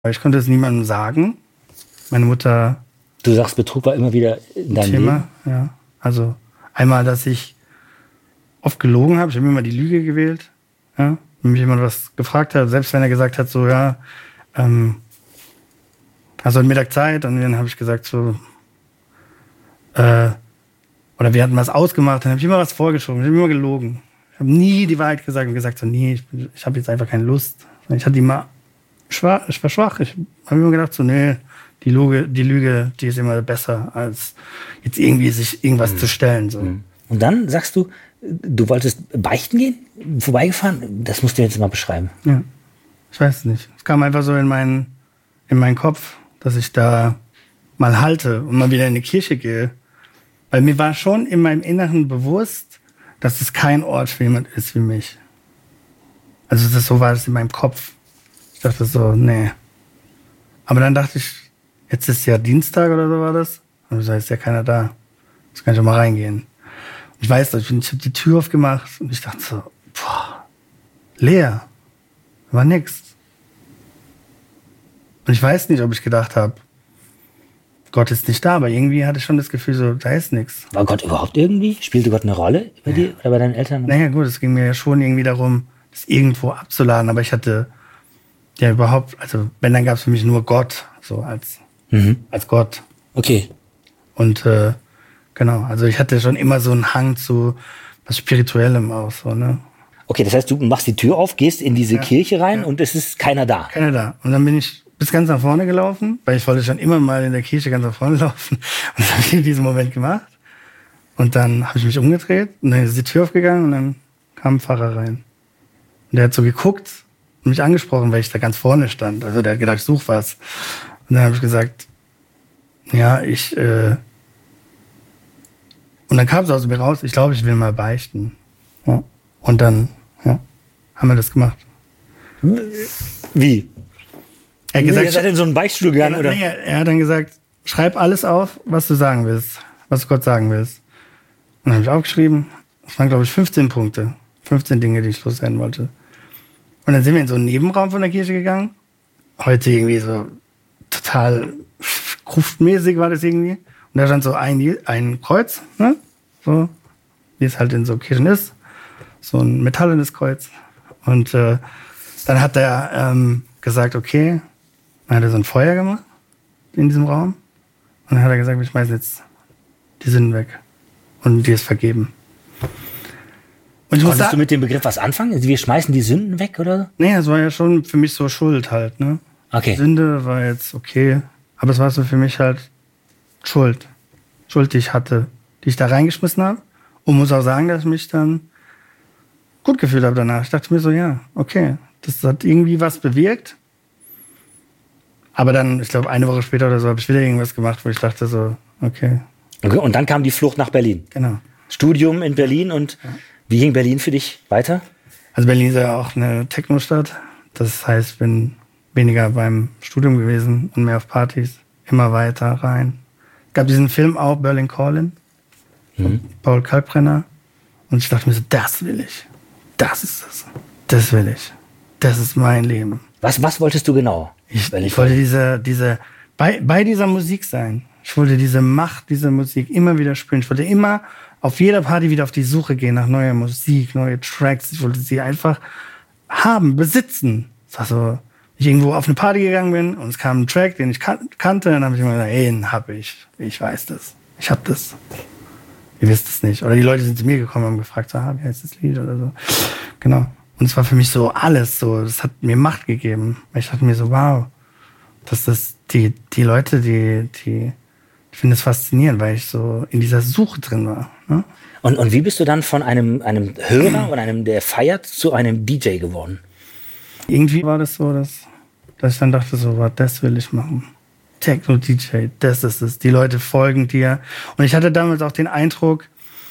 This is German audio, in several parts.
Ich konnte es niemandem sagen. Meine Mutter... Du sagst, Betrug war immer wieder in deinem Thema, Leben? Ja. Also einmal, dass ich oft gelogen habe. Ich habe immer die Lüge gewählt. Ja? Wenn mich jemand was gefragt hat, selbst wenn er gesagt hat, so, ja, hast du heute Mittag Zeit? Und dann habe ich gesagt, so, oder wir hatten was ausgemacht, dann habe ich immer was vorgeschoben. Ich habe immer gelogen. Ich habe nie die Wahrheit gesagt und gesagt, so, nee, ich habe jetzt einfach keine Lust. Ich hatte immer ich war schwach. Ich habe immer gedacht, so, nee, die Lüge, die ist immer besser, als jetzt irgendwie sich irgendwas zu stellen. So. Und dann sagst du, du wolltest beichten gehen? Vorbeigefahren? Das musst du jetzt mal beschreiben. Ja, ich weiß es nicht. Es kam einfach so in meinen Kopf, dass ich da mal halte und mal wieder in die Kirche gehe. Weil mir war schon in meinem Inneren bewusst, dass es kein Ort für jemand ist wie mich. Also so war es in meinem Kopf. Ich dachte so, nee. Aber dann dachte ich, jetzt ist ja Dienstag oder so war das. Und da ist ja keiner da. Jetzt kann ich auch mal reingehen. Und ich weiß, ich habe die Tür aufgemacht und ich dachte so, boah, leer. War nix. Und ich weiß nicht, ob ich gedacht habe, Gott ist nicht da, aber irgendwie hatte ich schon das Gefühl, so, da ist nichts. War Gott überhaupt irgendwie? Spielte Gott eine Rolle bei dir oder bei deinen Eltern? Naja, gut, es ging mir ja schon irgendwie darum, das irgendwo abzuladen, aber ich hatte ja überhaupt, also wenn, dann gab es für mich nur Gott, so als Gott. Okay. Und genau, also ich hatte schon immer so einen Hang zu was Spirituellem auch, so, ne? Okay, das heißt, du machst die Tür auf, gehst in diese Kirche rein und es ist keiner da. Keiner da. Und dann bin ich bis ganz nach vorne gelaufen, weil ich wollte schon immer mal in der Kirche ganz nach vorne laufen. Und das habe ich in diesem Moment gemacht. Und dann habe ich mich umgedreht und dann ist die Tür aufgegangen und dann kam ein Pfarrer rein. Und der hat so geguckt und mich angesprochen, weil ich da ganz vorne stand. Also der hat gedacht, ich such was. Und dann habe ich gesagt, ja, und dann kam es aus mir raus, ich glaube, ich will mal beichten. Ja. Und dann haben wir das gemacht. Wie? Er hat gesagt, Ihr seid in so einen Beichtstuhl gegangen, oder? Nee, er hat dann gesagt, schreib alles auf, was du sagen willst, was du Gott sagen willst. Und dann habe ich aufgeschrieben, das waren, glaube ich, 15 Punkte. 15 Dinge, die ich loswerden wollte. Und dann sind wir in so einen Nebenraum von der Kirche gegangen. Heute irgendwie so total gruftmäßig war das irgendwie. Und da stand so ein Kreuz, ne? So, wie es halt in so Kirchen ist. So ein metallenes Kreuz. Und dann hat er gesagt, okay, dann hat er so ein Feuer gemacht in diesem Raum. Und dann hat er gesagt, wir schmeißen jetzt die Sünden weg. Und dir ist vergeben. Und ich Konntest du mit dem Begriff was anfangen? Also wir schmeißen die Sünden weg, oder so? Nee, es war ja schon für mich so Schuld halt, ne? Okay. Sünde war jetzt okay, aber es war so für mich halt Schuld. Schuld, die ich hatte, die ich da reingeschmissen habe. Und muss auch sagen, dass ich mich dann gut gefühlt habe danach. Ich dachte mir so, ja, okay, das hat irgendwie was bewirkt. Aber dann, ich glaube, eine Woche später oder so, habe ich wieder irgendwas gemacht, wo ich dachte so, okay. Und dann kam die Flucht nach Berlin. Genau. Studium in Berlin und wie ging Berlin für dich weiter? Also Berlin ist ja auch eine Techno-Stadt. Das heißt, ich bin weniger beim Studium gewesen und mehr auf Partys. Immer weiter rein. Es gab diesen Film auch, Berlin Calling, von Paul Kalkbrenner. Und ich dachte mir so, das will ich. Das ist es. Das will ich. Das ist mein Leben. Was wolltest du genau? Ich wollte bei dieser Musik sein. Ich wollte diese Macht dieser Musik immer wieder spüren. Ich wollte immer auf jeder Party wieder auf die Suche gehen nach neuer Musik, neue Tracks. Ich wollte sie einfach haben, besitzen. Das war so, ich irgendwo auf eine Party gegangen bin und es kam ein Track, den ich kannte. Dann habe ich immer gesagt, ey, den hab ich. Ich weiß das. Ich hab das. Ihr wisst es nicht. Oder die Leute sind zu mir gekommen und haben gefragt, so, wie heißt das Lied oder so. Genau. Und es war für mich so alles so. Das hat mir Macht gegeben. Ich dachte mir so, wow, dass das die Leute, ich finde es faszinierend, weil ich so in dieser Suche drin war. Ne? Und wie bist du dann von einem Hörer und einem, der feiert, zu einem DJ geworden? Irgendwie war das so, dass ich dann dachte, so, das will ich machen. Techno-DJ, das ist es. Die Leute folgen dir. Und ich hatte damals auch den Eindruck,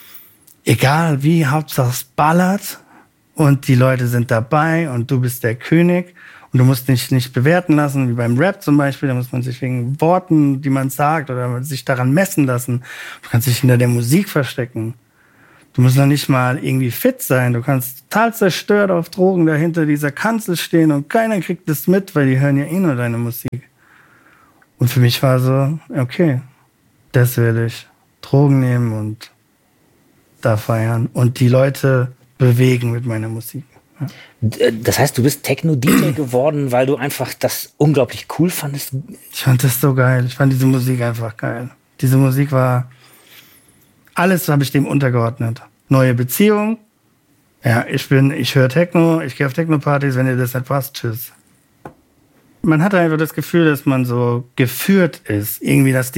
egal wie, Hauptsache es ballert und die Leute sind dabei und du bist der König. Und du musst dich nicht bewerten lassen, wie beim Rap zum Beispiel. Da muss man sich wegen Worten, die man sagt, oder sich daran messen lassen. Du kannst dich hinter der Musik verstecken. Du musst noch nicht mal irgendwie fit sein. Du kannst total zerstört auf Drogen da hinter dieser Kanzel stehen und keiner kriegt das mit, weil die hören ja eh nur deine Musik. Und für mich war so, okay, das will ich. Drogen nehmen und da feiern und die Leute bewegen mit meiner Musik. Ja. Das heißt, du bist Techno-DJ geworden, weil du einfach das unglaublich cool fandest? Ich fand das so geil. Ich fand diese Musik einfach geil. Diese Musik war, alles habe ich dem untergeordnet. Neue Beziehung. Ja, ich höre Techno, ich gehe auf Techno-Partys, wenn dir das nicht passt, tschüss. Man hatte einfach das Gefühl, dass man so geführt ist. Irgendwie, dass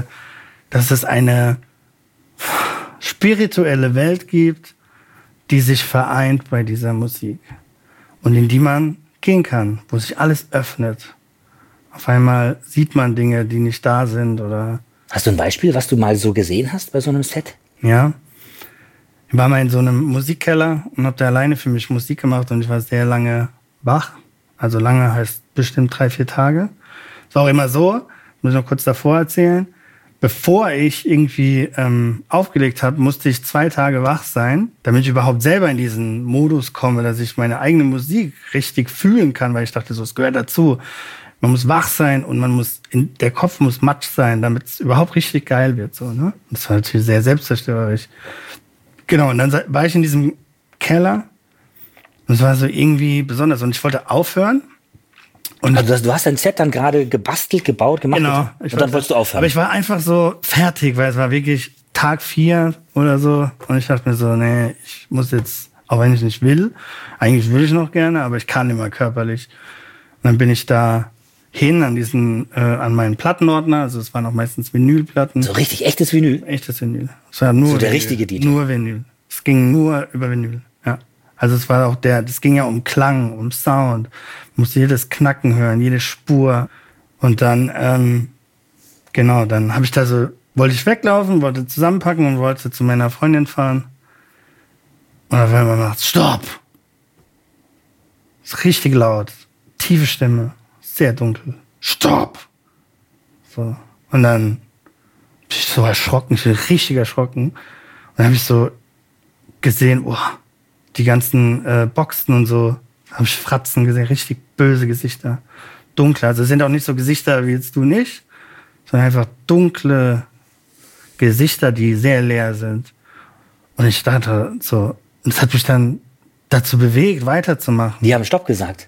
es eine spirituelle Welt gibt, die sich vereint bei dieser Musik. Und in die man gehen kann, wo sich alles öffnet. Auf einmal sieht man Dinge, die nicht da sind, oder... Hast du ein Beispiel, was du mal so gesehen hast bei so einem Set? Ja. Ich war mal in so einem Musikkeller und habe da alleine für mich Musik gemacht und ich war sehr lange wach. Also lange heißt bestimmt 3-4 Tage. Ist auch immer so, muss ich noch kurz davor erzählen. Bevor ich irgendwie aufgelegt habe, musste ich 2 Tage wach sein, damit ich überhaupt selber in diesen Modus komme, dass ich meine eigene Musik richtig fühlen kann, weil ich dachte, so, es gehört dazu. Man muss wach sein und der Kopf muss matsch sein, damit es überhaupt richtig geil wird. So, ne? Das war natürlich sehr selbstzerstörerisch. Genau, und dann war ich in diesem Keller und es war so irgendwie besonders und ich wollte aufhören. Und also du hast dein Set dann gerade gebastelt, gebaut, gemacht. Genau. Und dann wolltest du aufhören. Aber ich war einfach so fertig, weil es war wirklich Tag 4 oder so. Und ich dachte mir so, nee, ich muss jetzt, auch wenn ich nicht will, eigentlich will ich noch gerne, aber ich kann immer körperlich. Und dann bin ich da hin an meinen Plattenordner. Also es waren auch meistens Vinylplatten. So richtig echtes Vinyl? Echtes Vinyl. Es war nur so der Vinyl, richtige DJ? Nur Vinyl. Es ging nur über Vinyl, ja. Also es war auch das ging ja um Klang, um Sound. Man musste jedes Knacken hören, jede Spur. Und dann, dann habe ich wollte ich weglaufen, wollte zusammenpacken und wollte zu meiner Freundin fahren. Und auf einmal macht's Stopp! Ist richtig laut. Tiefe Stimme. Sehr dunkel. Stopp! So. Und dann bin ich so erschrocken, ich bin richtig erschrocken. Und dann habe ich so gesehen, die ganzen Boxen und so, habe ich Fratzen gesehen, richtig böse Gesichter. Dunkle, also es sind auch nicht so Gesichter wie jetzt du nicht, sondern einfach dunkle Gesichter, die sehr leer sind. Und ich dachte so, und das hat mich dann dazu bewegt, weiterzumachen. Die haben Stopp gesagt?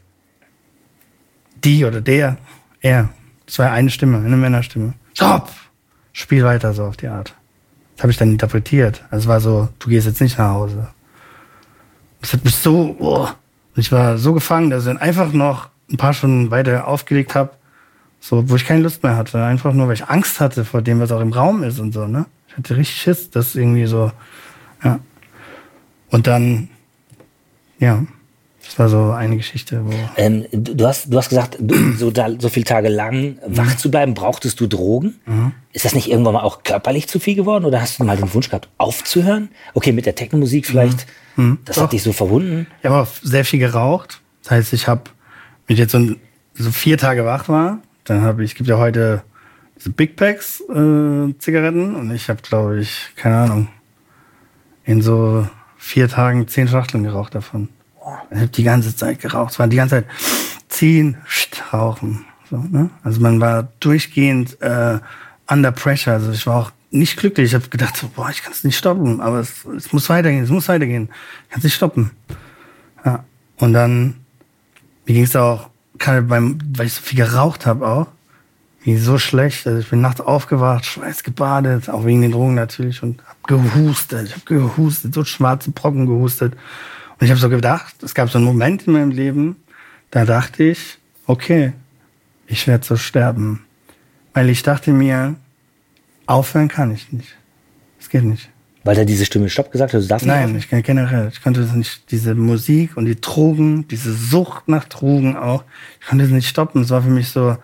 Die oder er. Das war eine Stimme, eine Männerstimme. Stopp! Spiel weiter, so auf die Art. Das habe ich dann interpretiert. Also es war so, du gehst jetzt nicht nach Hause. Das hat mich so, ich war so gefangen, dass ich dann einfach noch ein paar Stunden weiter aufgelegt habe, so, wo ich keine Lust mehr hatte. Einfach nur, weil ich Angst hatte vor dem, was auch im Raum ist und so, ne? Ich hatte richtig Schiss, das irgendwie so, ja. Und dann, ja, das war so eine Geschichte, wo... Du hast gesagt, so viele Tage lang wach zu bleiben, brauchtest du Drogen? Mhm. Ist das nicht irgendwann mal auch körperlich zu viel geworden? Oder hast du mal den Wunsch gehabt, aufzuhören? Okay, mit der Techno-Musik vielleicht, das hat dich so verwunden? Ich habe auch sehr viel geraucht. Das heißt, ich habe, wenn ich jetzt so 4 Tage wach war, dann gibt ja heute diese Big Packs Zigaretten und ich habe, glaube ich, keine Ahnung, in so 4 Tagen 10 Schachteln geraucht davon. Ich habe die ganze Zeit geraucht. Es war die ganze Zeit ziehen, rauchen. So, ne? Also man war durchgehend under pressure. Also ich war auch nicht glücklich. Ich habe gedacht, so, ich kann es nicht stoppen. Aber es muss weitergehen, Ich kann es nicht stoppen. Ja. Und dann, mir ging es auch, gerade weil ich so viel geraucht habe auch, mir so schlecht. Also ich bin nachts aufgewacht, schweißgebadet, auch wegen den Drogen natürlich und habe gehustet. So schwarze Brocken gehustet. Und ich habe so gedacht, es gab so einen Moment in meinem Leben, da dachte ich, okay, ich werde so sterben. Weil ich dachte mir, aufhören kann ich nicht. Es geht nicht. Weil da diese Stimme Stopp gesagt hat, du darfst nicht Nein, ich kann generell. Ich konnte das nicht, diese Musik und die Drogen, diese Sucht nach Drogen auch, ich konnte das nicht stoppen. Es war für mich so,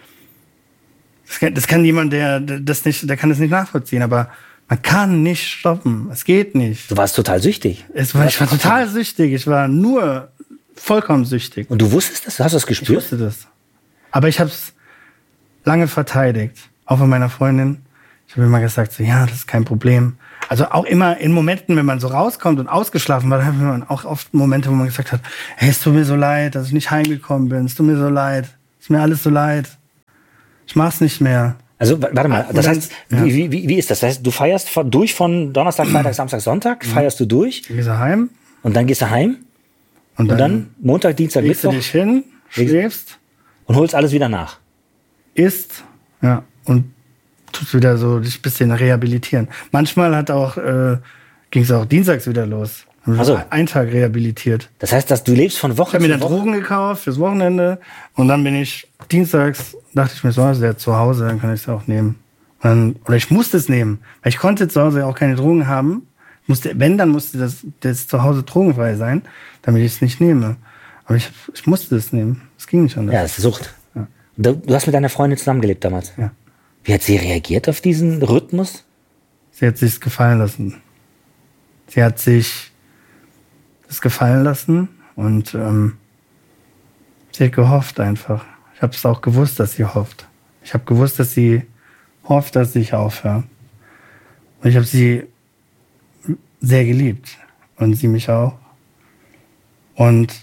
das kann jemand, der kann das nicht nachvollziehen, aber man kann nicht stoppen. Es geht nicht. Du warst total süchtig. Ich war total süchtig. Ich war nur vollkommen süchtig. Und du wusstest das? Hast du das gespürt? Ich wusste das. Aber ich habe es lange verteidigt. Auch von meiner Freundin. Ich habe immer gesagt, so, ja, das ist kein Problem. Also auch immer in Momenten, wenn man so rauskommt und ausgeschlafen war, da hat man auch oft Momente, wo man gesagt hat, hey, es tut mir so leid, dass ich nicht heimgekommen bin, es tut mir so leid, es ist mir alles so leid, ich mach's nicht mehr. Also warte mal, das heißt, wie ist das? Das heißt, du feierst von Donnerstag, Freitag, Samstag, Sonntag, feierst du durch. Dann gehst du heim. Und dann gehst du heim. Und dann Montag, Dienstag, Mittwoch. Legst du dich hin, schläfst. Und holst alles wieder nach. Isst, ja, und tust wieder so dich ein bisschen rehabilitieren. Manchmal ging es auch dienstags wieder los. Also einen Tag rehabilitiert. Das heißt, dass du lebst von Woche zu Woche. Ich habe mir dann Drogen gekauft fürs Wochenende und dann bin ich dienstags, dachte ich mir so, der zu Hause, dann kann ich es auch nehmen. Oder ich musste es nehmen, weil ich konnte zu Hause auch keine Drogen haben. Dann musste das zu Hause drogenfrei sein, damit ich es nicht nehme. Aber ich musste es nehmen. Es ging nicht anders. Ja, das ist Sucht. Ja. Du hast mit deiner Freundin zusammengelebt damals. Ja. Wie hat sie reagiert auf diesen Rhythmus? Sie hat sich's gefallen lassen. Sie hat sich das gefallen lassen und sie hat gehofft einfach. Ich habe es auch gewusst, dass sie hofft. Ich habe gewusst, dass sie hofft, dass ich aufhöre. Und ich habe sie sehr geliebt und sie mich auch. Und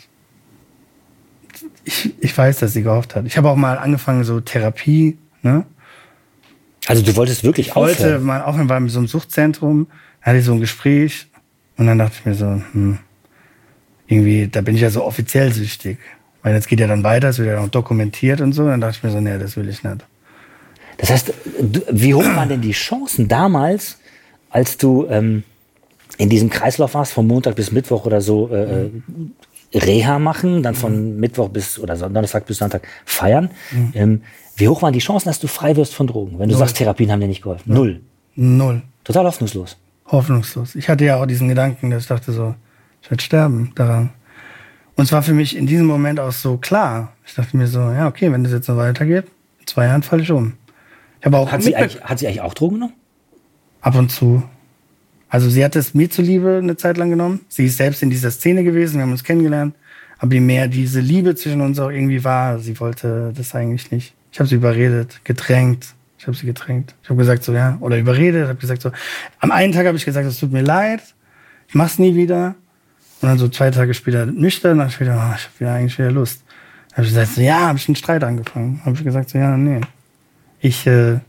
ich weiß, dass sie gehofft hat. Ich habe auch mal angefangen, so Therapie, ne? Also du wolltest wirklich aufhören? Ich wollte mal aufhören, war in so einem Suchtzentrum, da hatte ich so ein Gespräch und dann dachte ich mir so, irgendwie, da bin ich ja so offiziell süchtig. Weil jetzt geht ja dann weiter, es wird ja auch dokumentiert und so. Dann dachte ich mir so, nee, das will ich nicht. Das heißt, wie hoch waren denn die Chancen damals, als du in diesem Kreislauf warst, von Montag bis Mittwoch oder so Reha machen, dann von Mittwoch bis oder Donnerstag bis Sonntag feiern. Wie hoch waren die Chancen, dass du frei wirst von Drogen? Wenn du sagst, Therapien haben dir nicht geholfen. Null. Total hoffnungslos. Hoffnungslos. Ich hatte ja auch diesen Gedanken, dass ich dachte so, ich werde sterben daran. Und es war für mich in diesem Moment auch so klar. Ich dachte mir so, ja, okay, wenn das jetzt so weitergeht, in 2 Jahren falle ich um. Ich habe auch hat sie eigentlich auch Drogen genommen? Ab und zu. Also sie hat es mir zuliebe eine Zeit lang genommen. Sie ist selbst in dieser Szene gewesen, wir haben uns kennengelernt. Aber je mehr diese Liebe zwischen uns auch irgendwie war, sie wollte das eigentlich nicht. Ich habe sie überredet, gedrängt. Ich habe sie gedrängt. Ich habe gesagt so, ja, oder überredet, habe gesagt so. Am einen Tag habe ich gesagt, es tut mir leid, ich mach's nie wieder. Und dann so 2 Tage später nüchtern, dann ich habe eigentlich wieder Lust. Dann habe ich gesagt so, ja, habe ich einen Streit angefangen. Habe ich gesagt so, ja, nee. Ich dachte,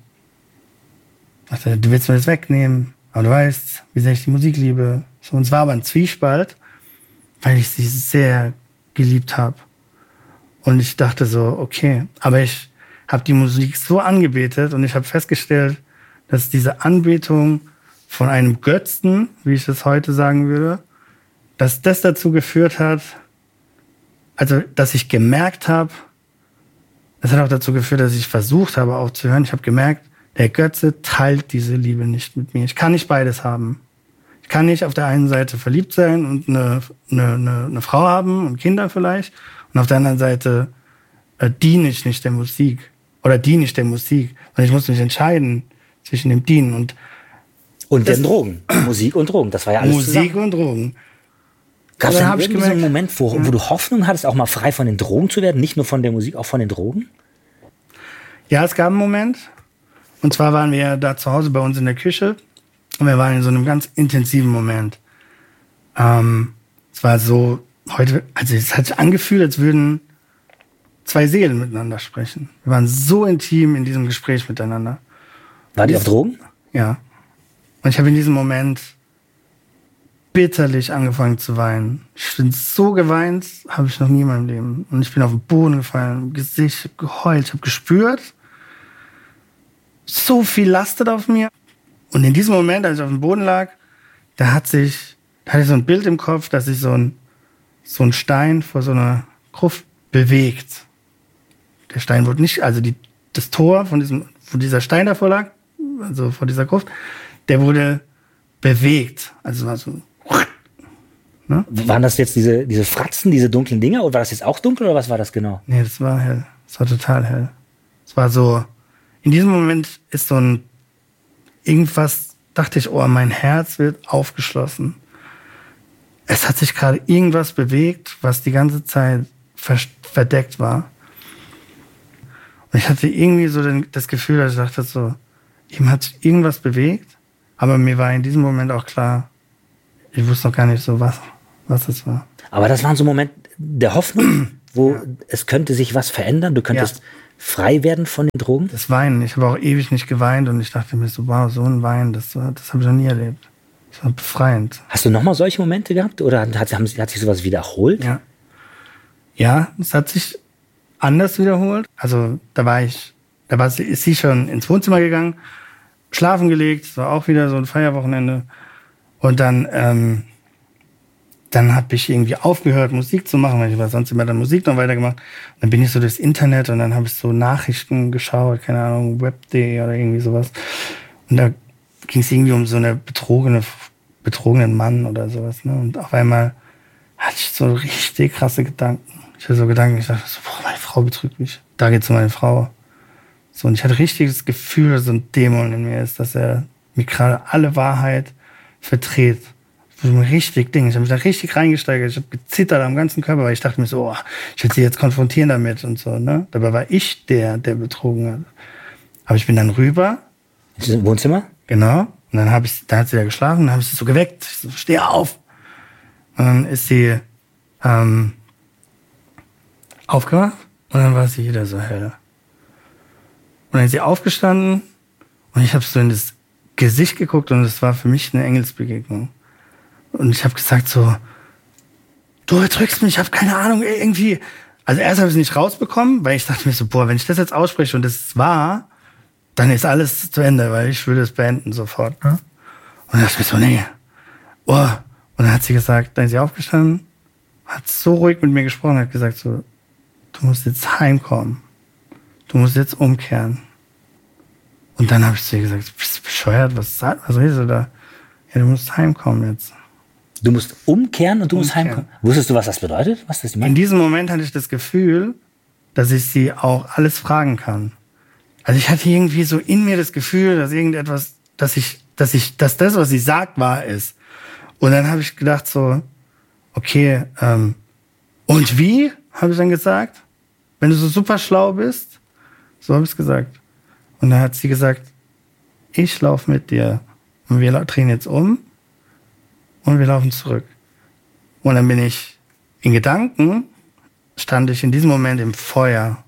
du willst mir das wegnehmen, aber du weißt, wie sehr ich die Musik liebe. So, und es war aber ein Zwiespalt, weil ich sie sehr geliebt habe. Und ich dachte so, okay, aber ich habe die Musik so angebetet und ich habe festgestellt, dass diese Anbetung von einem Götzen, wie ich das heute sagen würde, dass das dazu geführt hat, also dass ich gemerkt habe, das hat auch dazu geführt, dass ich versucht habe aufzuhören. Ich habe gemerkt, der Götze teilt diese Liebe nicht mit mir. Ich kann nicht beides haben. Ich kann nicht auf der einen Seite verliebt sein und eine Frau haben und Kinder vielleicht und auf der anderen Seite diene ich nicht der Musik oder diene ich der Musik. Und ich muss mich entscheiden zwischen dem Dienen und den Drogen. Musik und Drogen, das war ja alles Musik zusammen. Und Drogen. Gab es dann irgendwie so einen Moment, wo du Hoffnung hattest, auch mal frei von den Drogen zu werden? Nicht nur von der Musik, auch von den Drogen? Ja, es gab einen Moment. Und zwar waren wir da zu Hause bei uns in der Küche. Und wir waren in so einem ganz intensiven Moment. Es war so, es hat sich angefühlt, als würden 2 Seelen miteinander sprechen. Wir waren so intim in diesem Gespräch miteinander. War die auf Drogen? Ja. Und ich habe in diesem Moment bitterlich angefangen zu weinen. Ich bin so geweint, habe ich noch nie in meinem Leben. Und ich bin auf den Boden gefallen, im Gesicht, ich habe geheult, ich habe gespürt, so viel lastet auf mir. Und in diesem Moment, als ich auf dem Boden lag, da hatte ich so ein Bild im Kopf, dass sich so ein Stein vor so einer Gruft bewegt. Der Stein wurde nicht, also das Tor wo dieser Stein davor lag, also vor dieser Gruft, der wurde bewegt. Also war so. Ne? Waren das jetzt diese Fratzen, diese dunklen Dinger? Oder war das jetzt auch dunkel oder was war das genau? Nee, das war hell. Das war total hell. Es war so, in diesem Moment ist so ein irgendwas, dachte ich, oh, mein Herz wird aufgeschlossen. Es hat sich gerade irgendwas bewegt, was die ganze Zeit verdeckt war. Und ich hatte irgendwie so das Gefühl, dass ich dachte so, ihm hat sich irgendwas bewegt, Aber mir war in diesem Moment auch klar, ich wusste noch gar nicht so, was es war. Aber das war so ein Moment der Hoffnung, wo es könnte sich was verändern, du könntest frei werden von den Drogen? Das Weinen, ich habe auch ewig nicht geweint und ich dachte mir so, wow, so ein Wein, das habe ich noch nie erlebt. Das war befreiend. Hast du nochmal solche Momente gehabt oder hat sich sowas wiederholt? Ja, es hat sich anders wiederholt. Also ist sie schon ins Wohnzimmer gegangen, schlafen gelegt, es war auch wieder so ein Feierwochenende. Und dann habe ich irgendwie aufgehört, Musik zu machen, weil ich war sonst immer dann Musik noch weitergemacht. Und dann bin ich so durchs Internet und dann habe ich so Nachrichten geschaut, keine Ahnung, web.de oder irgendwie sowas. Und da ging es irgendwie um so eine betrogenen Mann oder sowas. Ne? Und auf einmal hatte ich so richtig krasse Gedanken. Ich hatte so Gedanken, ich dachte so, boah, meine Frau betrügt mich. Da geht's um meine Frau. So, und ich hatte richtig das Gefühl, dass so ein Dämon in mir ist, dass er mir gerade alle Wahrheit verdreht. So ein richtig Ding. Ich habe mich da richtig reingesteigert. Ich habe gezittert am ganzen Körper, weil ich dachte mir so, oh, ich will sie jetzt konfrontieren damit und so. Ne? Dabei war ich der betrogen hat. Aber ich bin dann rüber. Ist das im Wohnzimmer? Genau. Und dann hat sie ja geschlafen, dann habe ich sie so geweckt. Ich so, steh auf. Und dann ist sie aufgewacht und dann war sie wieder so hell. Und dann ist sie aufgestanden und ich habe so in das Gesicht geguckt und es war für mich eine Engelsbegegnung. Und ich habe gesagt so, du betrügst mich, ich habe keine Ahnung, irgendwie. Also erst habe ich es nicht rausbekommen, weil ich dachte mir so, boah, wenn ich das jetzt ausspreche und das war, dann ist alles zu Ende, weil ich würde es beenden sofort. Ne? Und dann dachte ich mir so, nee. Oh. Und dann hat sie gesagt, dann ist sie aufgestanden, hat so ruhig mit mir gesprochen, hat gesagt so, du musst jetzt heimkommen. Du musst jetzt umkehren. Und dann habe ich zu ihr gesagt, bist du bescheuert? Was redest du da? Ja, du musst heimkommen jetzt. Du musst umkehren und du musst heimkommen. Wusstest du, was das bedeutet? Was das In diesem Moment hatte ich das Gefühl, dass ich sie auch alles fragen kann. Also ich hatte irgendwie so in mir das Gefühl, dass irgendetwas, dass das, was sie sagt, wahr ist. Und dann habe ich gedacht so, okay, und wie? Habe ich dann gesagt. Wenn du so super schlau bist, so habe ich es gesagt. Und dann hat sie gesagt, ich laufe mit dir. Und wir drehen jetzt um und wir laufen zurück. Und dann bin ich in Gedanken, stand ich in diesem Moment im Feuer.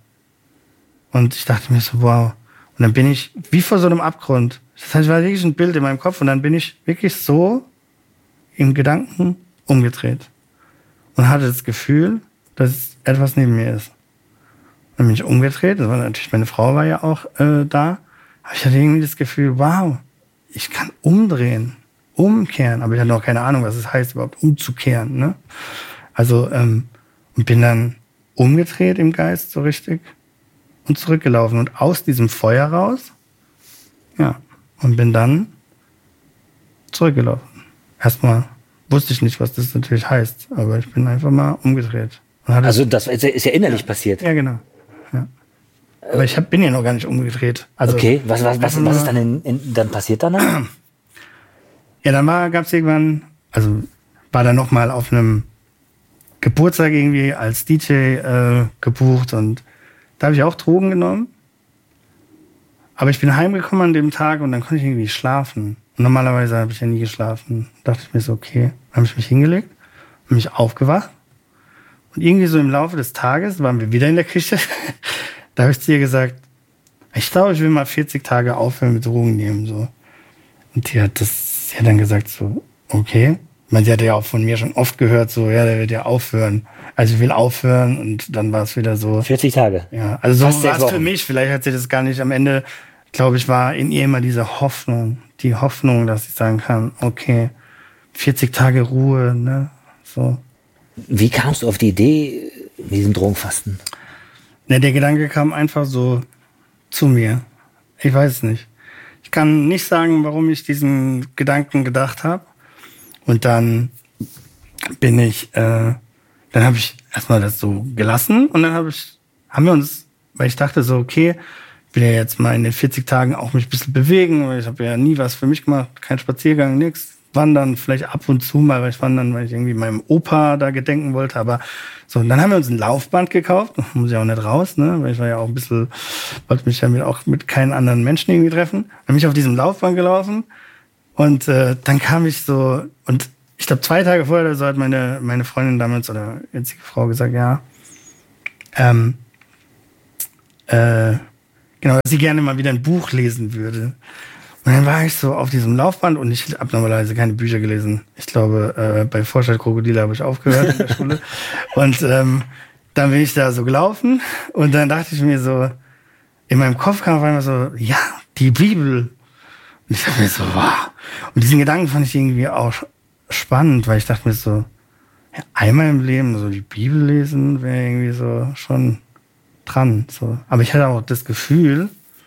Und ich dachte mir so, wow. Und dann bin ich wie vor so einem Abgrund. Das heißt, es war wirklich ein Bild in meinem Kopf. Und dann bin ich wirklich so im Gedanken umgedreht. Und hatte das Gefühl, dass etwas neben mir ist. Dann bin ich umgedreht. Das war natürlich, meine Frau war ja auch da. Aber ich hatte irgendwie das Gefühl, wow, ich kann umdrehen, umkehren. Aber ich hatte noch keine Ahnung, was es heißt, überhaupt umzukehren. Ne? Also, und bin dann umgedreht im Geist so richtig und zurückgelaufen. Und aus diesem Feuer raus, ja, und bin dann zurückgelaufen. Erstmal wusste ich nicht, was das natürlich heißt, aber ich bin einfach mal umgedreht. Also das ist ja innerlich passiert. Ja, genau. Ja. Aber ich bin ja noch gar nicht umgedreht. Also, okay, was ist dann passiert danach? Ja, dann gab es irgendwann, also war dann nochmal auf einem Geburtstag irgendwie als DJ gebucht und da habe ich auch Drogen genommen. Aber ich bin heimgekommen an dem Tag und dann konnte ich irgendwie schlafen. Und normalerweise habe ich ja nie geschlafen. Da dachte ich mir so, okay, dann habe ich mich hingelegt, habe mich aufgewacht. Und irgendwie so im Laufe des Tages waren wir wieder in der Küche. Da habe ich zu ihr gesagt, ich glaube, ich will mal 40 Tage aufhören mit Drogen nehmen. So. Und sie hat dann gesagt so, okay. Ich meine, sie hatte ja auch von mir schon oft gehört, so, ja, der wird ja aufhören. Also ich will aufhören und dann war es wieder so. 40 Tage. Ja, also so war es für mich. Vielleicht hat sie das gar nicht am Ende, glaube ich, war in ihr immer diese Hoffnung. Die Hoffnung, dass ich sagen kann, okay, 40 Tage Ruhe, ne, so. Wie kamst du auf die Idee mit diesem Drogenfasten? Ne, der Gedanke kam einfach so zu mir. Ich weiß es nicht. Ich kann nicht sagen, warum ich diesen Gedanken gedacht habe. Und dann dann habe ich erstmal das so gelassen und dann haben wir uns, weil ich dachte so, okay, ich will ja jetzt mal in den 40 Tagen auch mich ein bisschen bewegen, weil ich habe ja nie was für mich gemacht, kein Spaziergang, nix. Wandern vielleicht ab und zu mal, weil ich irgendwie meinem Opa da gedenken wollte, aber so, und dann haben wir uns ein Laufband gekauft, muss ja auch nicht raus, ne, weil ich war ja auch ein bisschen, wollte mich ja auch mit keinen anderen Menschen irgendwie treffen, dann bin ich auf diesem Laufband gelaufen, Und dann kam ich so, und ich glaube 2 Tage vorher oder so hat meine Freundin damals oder jetzige Frau gesagt, ja, genau, dass sie gerne mal wieder ein Buch lesen würde. Und dann war ich so auf diesem Laufband und ich habe normalerweise keine Bücher gelesen. Ich glaube, bei Vorstadt Krokodile habe ich aufgehört in der Schule. Und dann bin ich da so gelaufen und dann dachte ich mir so, in meinem Kopf kam auf einmal so, ja, die Bibel. Und ich dachte mir so, wow. Und diesen Gedanken fand ich irgendwie auch spannend, weil ich dachte mir so, ja, einmal im Leben so die Bibel lesen wäre irgendwie so schon dran. So. Aber ich hatte auch das Gefühl,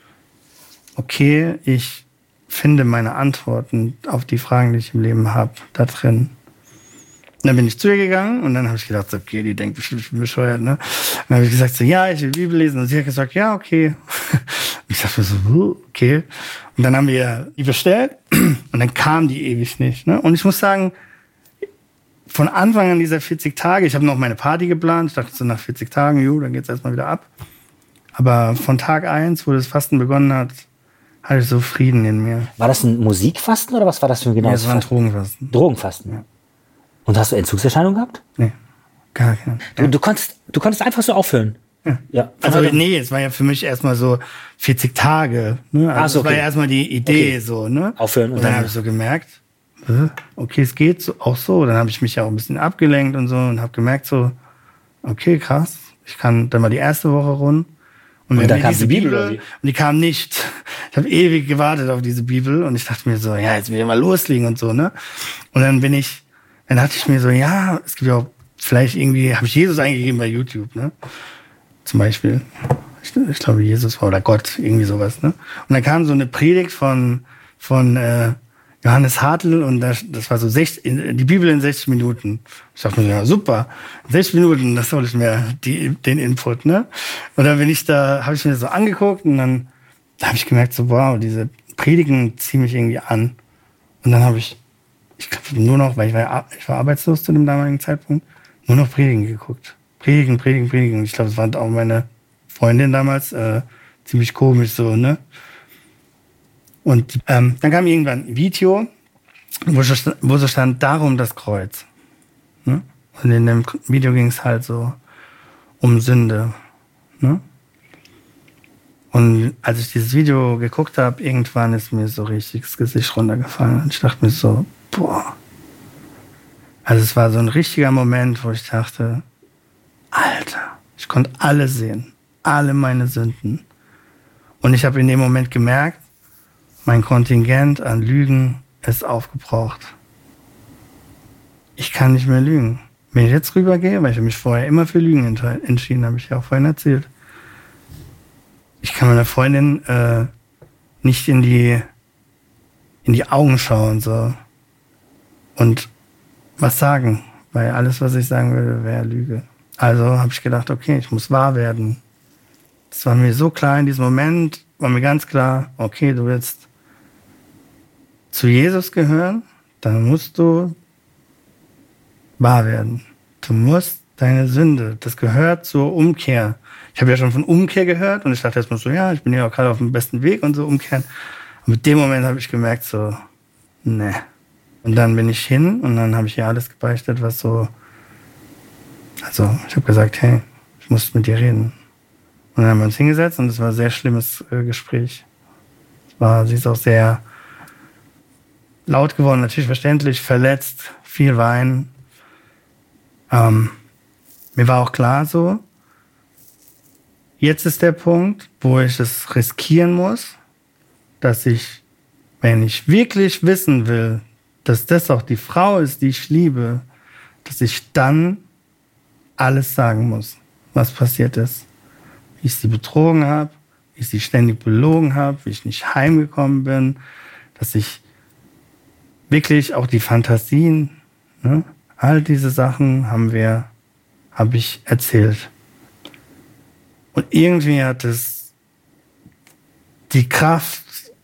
okay, ich finde meine Antworten auf die Fragen, die ich im Leben habe, da drin. Und dann bin ich zu ihr gegangen und dann habe ich gedacht, okay, die denkt bestimmt, ich bin bescheuert, ne? Und dann habe ich gesagt, so, ja, ich will Bibel lesen. Und sie hat gesagt, ja, okay. Und ich dachte so, okay. Und dann haben wir die bestellt und dann kam die ewig nicht, ne? Und ich muss sagen, von Anfang an dieser 40 Tage, ich habe noch meine Party geplant, ich dachte so nach 40 Tagen, dann geht's erstmal wieder ab. Aber von Tag 1, wo das Fasten begonnen hat, hatte ich so Frieden in mir. War das ein Musikfasten oder was war das für ein genaues Fasten? Das war ein Drogenfasten. Drogenfasten, ja. Und hast du Entzugserscheinungen gehabt? Nee, gar keine. Du konntest einfach so aufhören? Ja. Also nee, es war ja für mich erstmal so 40 Tage. Ne? Also okay. Das war ja erstmal die Idee so. Ne? Aufhören. Und dann habe ich so gemerkt, okay, es geht so, auch so. Dann habe ich mich ja auch ein bisschen abgelenkt und so und habe gemerkt so, okay, krass, ich kann dann mal die erste Woche rund. Und dann kam die Bibel oder wie? Und die kam nicht. Ich habe ewig gewartet auf diese Bibel und ich dachte mir so, ja, jetzt will ich mal loslegen und so, ne? Und dann dachte ich mir so, ja, es gibt ja auch, vielleicht irgendwie, habe ich Jesus eingegeben bei YouTube, ne? Zum Beispiel. Ich glaube, Jesus war oder Gott, irgendwie sowas, ne? Und dann kam so eine Predigt von Johannes Hartl und das war so die Bibel in 60 Minuten. Ich dachte mir, ja, super. 60 Minuten, das soll ich mir den Input, ne? Und dann habe ich mir das so angeguckt und dann habe ich gemerkt, so, wow, diese Predigen ziehen mich irgendwie an. Und dann habe ich glaube nur noch, weil ich war arbeitslos zu dem damaligen Zeitpunkt, nur noch Predigen geguckt. Predigen. Und ich glaube, das war auch meine Freundin damals, ziemlich komisch so, ne? Und dann kam irgendwann ein Video, wo so stand, darum das Kreuz. Ne? Und in dem Video ging es halt so um Sünde. Ne? Und als ich dieses Video geguckt habe, irgendwann ist mir so richtig das Gesicht runtergefallen. Und ich dachte mir so, boah. Also es war so ein richtiger Moment, wo ich dachte, Alter, ich konnte alles sehen. Alle meine Sünden. Und ich habe in dem Moment gemerkt, mein Kontingent an Lügen ist aufgebraucht. Ich kann nicht mehr lügen. Wenn ich jetzt rübergehe, weil ich mich vorher immer für Lügen entschieden habe, ich ja auch vorhin erzählt. Ich kann meiner Freundin nicht in die Augen schauen so und was sagen, weil alles, was ich sagen würde, wäre Lüge. Also habe ich gedacht, okay, ich muss wahr werden. Das war mir so klar in diesem Moment, war mir ganz klar, okay, du willst zu Jesus gehören, dann musst du wahr werden. Du musst deine Sünde, das gehört zur Umkehr. Ich habe ja schon von Umkehr gehört und ich dachte erstmal so, ja, ich bin ja auch gerade auf dem besten Weg und so umkehren. Und mit dem Moment habe ich gemerkt so, ne. Und dann bin ich hin und dann habe ich ihr alles gebeichtet, was so, also ich habe gesagt, hey, ich muss mit dir reden. Und dann haben wir uns hingesetzt und es war ein sehr schlimmes Gespräch. Sie ist auch sehr laut geworden, natürlich verständlich, verletzt, viel Weinen. Mir war auch klar so, jetzt ist der Punkt, wo ich es riskieren muss, dass ich, wenn ich wirklich wissen will, dass das auch die Frau ist, die ich liebe, dass ich dann alles sagen muss, was passiert ist. Wie ich sie betrogen habe, wie ich sie ständig belogen habe, wie ich nicht heimgekommen bin, dass ich wirklich auch die Fantasien, ne, all diese Sachen habe ich erzählt. Und irgendwie hat es die Kraft,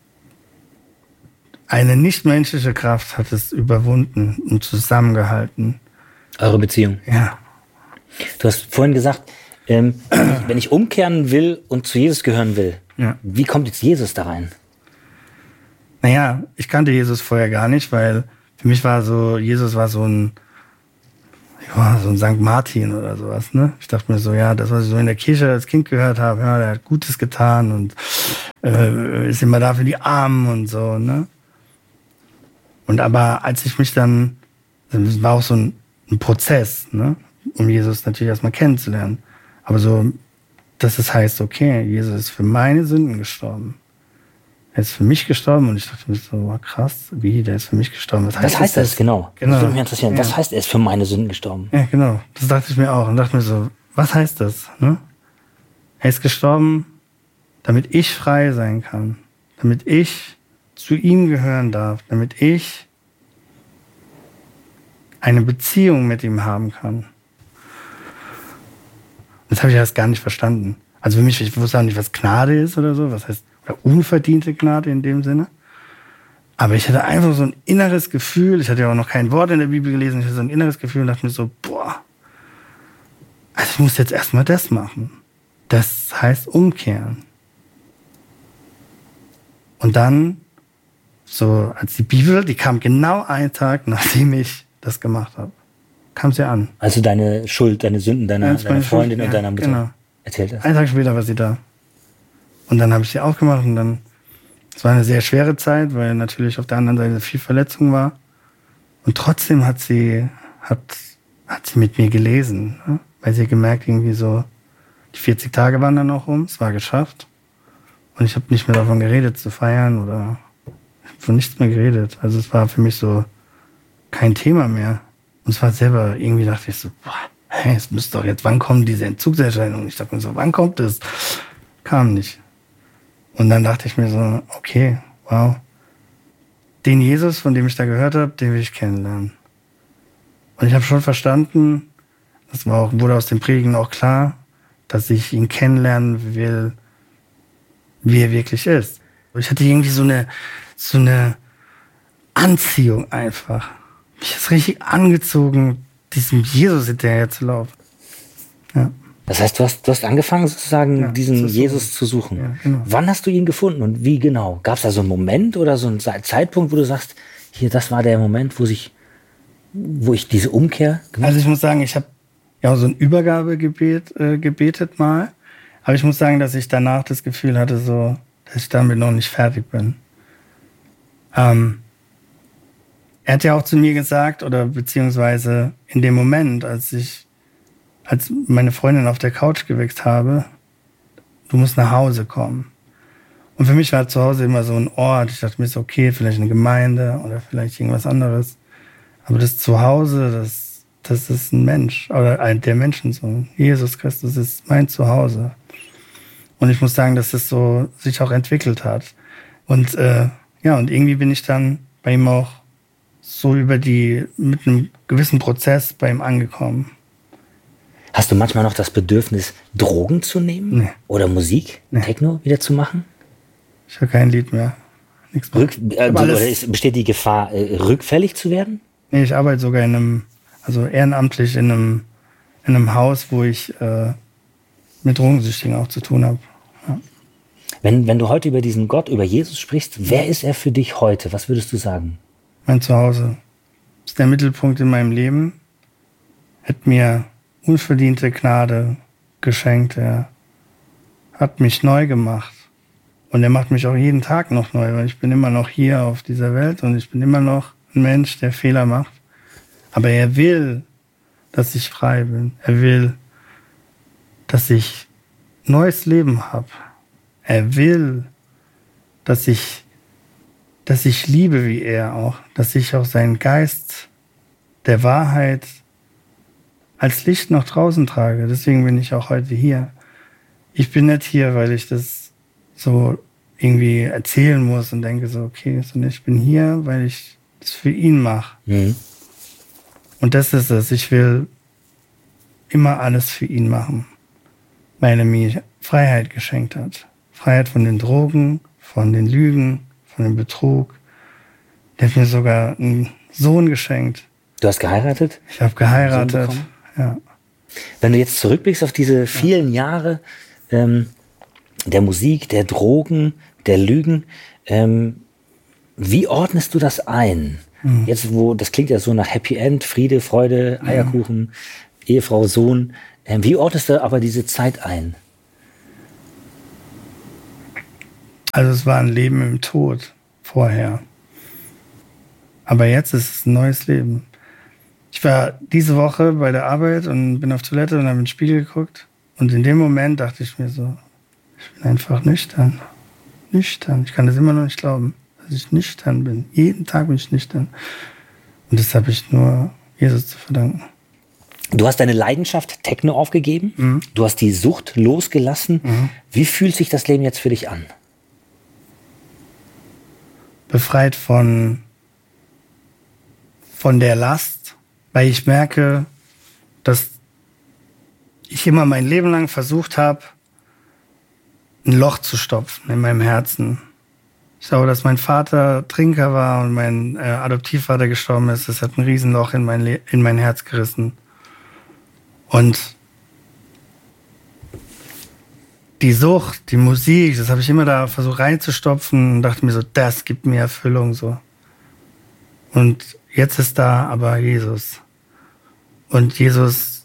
eine nichtmenschliche Kraft hat es überwunden und zusammengehalten. Eure Beziehung? Ja. Du hast vorhin gesagt, wenn ich umkehren will und zu Jesus gehören will, ja. Wie kommt jetzt Jesus da rein? Naja, ich kannte Jesus vorher gar nicht, weil für mich war so, Jesus war so ein St. Martin oder sowas, ne? Ich dachte mir so, ja, das, was ich so in der Kirche als Kind gehört habe, ja, der hat Gutes getan und ist immer da für die Armen und so, ne? Und aber als ich mich dann, das war auch so ein Prozess, ne? Um Jesus natürlich erstmal kennenzulernen. Aber so, dass es heißt, okay, Jesus ist für meine Sünden gestorben. Er ist für mich gestorben und ich dachte mir so, wow, krass, wie, der ist für mich gestorben. Was heißt das genau? Das würde mich interessieren. Ja. Was heißt, er ist für meine Sünden gestorben? Ja, genau. Das dachte ich mir auch und dachte mir so, was heißt das? Ne? Er ist gestorben, damit ich frei sein kann, damit ich zu ihm gehören darf, damit ich eine Beziehung mit ihm haben kann. Das habe ich erst gar nicht verstanden. Also für mich, ich wusste auch nicht, was Gnade ist oder so, was heißt oder unverdiente Gnade in dem Sinne. Aber ich hatte einfach so ein inneres Gefühl, ich hatte ja auch noch kein Wort in der Bibel gelesen, ich hatte so ein inneres Gefühl und dachte mir so, boah, also ich muss jetzt erstmal das machen. Das heißt umkehren. Und dann, so als die Bibel, die kam genau einen Tag, nachdem ich das gemacht habe, kam sie an. Also deine Schuld, deine Sünden, deiner Freundin und deiner Mutter. Genau. Erzählt das. Einen Tag später war sie da. Und dann habe ich sie aufgemacht und dann, es war eine sehr schwere Zeit, weil natürlich auf der anderen Seite viel Verletzung war. Und trotzdem hat sie mit mir gelesen, ne? Weil sie gemerkt, irgendwie so, die 40 Tage waren dann auch rum, es war geschafft. Und ich habe nicht mehr davon geredet zu feiern oder ich habe von nichts mehr geredet. Also es war für mich so kein Thema mehr. Und es war selber, irgendwie dachte ich so, boah, hey, es müsste doch jetzt, wann kommen diese Entzugserscheinungen? Ich dachte mir so, wann kommt es? Kam nicht. Und dann dachte ich mir so, okay, wow. Den Jesus, von dem ich da gehört habe, den will ich kennenlernen. Und ich habe schon verstanden, das wurde aus dem Predigen auch klar, dass ich ihn kennenlernen will, wie er wirklich ist. Ich hatte irgendwie so eine Anziehung einfach. Mich ist richtig angezogen, diesem Jesus hinterher zu laufen. Ja. Das heißt, du hast angefangen, sozusagen diesen Jesus zu suchen. Ja, genau. Wann hast du ihn gefunden und wie genau? Gab es da so einen Moment oder so einen Zeitpunkt, wo du sagst, hier, das war der Moment, wo ich diese Umkehr gemacht habe? Also ich muss sagen, ich habe ja auch so ein Übergabegebet gebetet mal. Aber ich muss sagen, dass ich danach das Gefühl hatte, so, dass ich damit noch nicht fertig bin. Er hat ja auch zu mir gesagt, oder beziehungsweise in dem Moment, als meine Freundin auf der Couch geweckt habe, du musst nach Hause kommen. Und für mich war zu Hause immer so ein Ort. Ich dachte mir so, okay, vielleicht eine Gemeinde oder vielleicht irgendwas anderes. Aber das Zuhause, das ist ein Mensch oder der Menschensohn. Jesus Christus ist mein Zuhause. Und ich muss sagen, dass es so sich auch entwickelt hat. Und und irgendwie bin ich dann bei ihm auch so mit einem gewissen Prozess bei ihm angekommen. Hast du manchmal noch das Bedürfnis, Drogen zu nehmen? Nee. Oder Musik, Techno wieder zu machen? Ich höre kein Lied mehr. Nichts mehr. Besteht die Gefahr, rückfällig zu werden? Nee, ich arbeite sogar ehrenamtlich in einem Haus, wo ich mit Drogensüchtigen auch zu tun habe. Ja. Wenn du heute über diesen Gott, über Jesus sprichst, wer ist er für dich heute? Was würdest du sagen? Mein Zuhause ist der Mittelpunkt in meinem Leben. Hat mir unverdiente Gnade geschenkt. Er hat mich neu gemacht. Und er macht mich auch jeden Tag noch neu, weil ich bin immer noch hier auf dieser Welt und ich bin immer noch ein Mensch, der Fehler macht. Aber er will, dass ich frei bin. Er will, dass ich neues Leben habe. Er will, dass ich liebe wie er auch, dass ich auch seinen Geist der Wahrheit als Licht nach draußen trage. Deswegen bin ich auch heute hier. Ich bin nicht hier, weil ich das so irgendwie erzählen muss und denke so, okay, sondern ich bin hier, weil ich das für ihn mache. Mhm. Und das ist es. Ich will immer alles für ihn machen, weil er mir Freiheit geschenkt hat. Freiheit von den Drogen, von den Lügen, von dem Betrug. Der hat mir sogar einen Sohn geschenkt. Du hast geheiratet? Ich habe geheiratet, ja. Wenn du jetzt zurückblickst auf diese vielen Jahre der Musik, der Drogen, der Lügen, Wie ordnest du das ein? Jetzt, das klingt ja so nach Happy End, Friede, Freude, Eierkuchen, Ehefrau, Sohn. Wie ordnest du aber diese Zeit ein? Also es war ein Leben im Tod vorher. Aber jetzt ist es ein neues Leben. Ich war diese Woche bei der Arbeit und bin auf Toilette und habe in den Spiegel geguckt. Und in dem Moment dachte ich mir so, ich bin einfach nüchtern. Nüchtern. Ich kann das immer noch nicht glauben, dass ich nüchtern bin. Jeden Tag bin ich nüchtern. Und das habe ich nur Jesus zu verdanken. Du hast deine Leidenschaft Techno aufgegeben. Du hast die Sucht losgelassen. Wie fühlt sich das Leben jetzt für dich an? Befreit von der Last, weil ich merke, dass ich immer mein Leben lang versucht habe, ein Loch zu stopfen in meinem Herzen. Ich glaube, dass mein Vater Trinker war und mein Adoptivvater gestorben ist. Das hat ein Riesenloch in mein Herz gerissen. Und die Sucht, die Musik, das habe ich immer da versucht reinzustopfen und dachte mir so, das gibt mir Erfüllung so. Und jetzt ist da aber Jesus. Und Jesus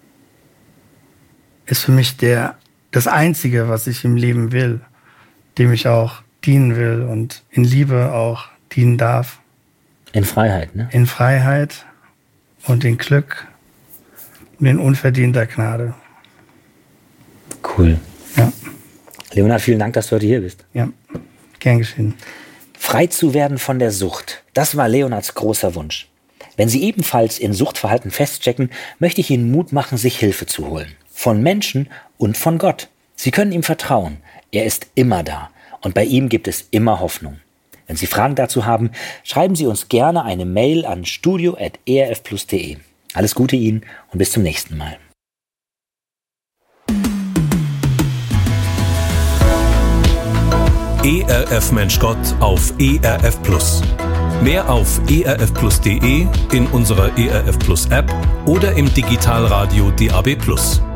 ist für mich das Einzige, was ich im Leben will, dem ich auch dienen will und in Liebe auch dienen darf. In Freiheit, ne? In Freiheit und in Glück und in unverdienter Gnade. Cool. Ja. Leonhard, vielen Dank, dass du heute hier bist. Ja, gern geschehen. Frei zu werden von der Sucht, das war Leonhards großer Wunsch. Wenn Sie ebenfalls in Suchtverhalten feststecken, möchte ich Ihnen Mut machen, sich Hilfe zu holen. Von Menschen und von Gott. Sie können ihm vertrauen. Er ist immer da. Und bei ihm gibt es immer Hoffnung. Wenn Sie Fragen dazu haben, schreiben Sie uns gerne eine Mail an studio@erfplus.de. Alles Gute Ihnen und bis zum nächsten Mal. ERF Mensch Gott auf ERF Plus. Mehr auf erfplus.de, in unserer ERF Plus App oder im Digitalradio DAB+.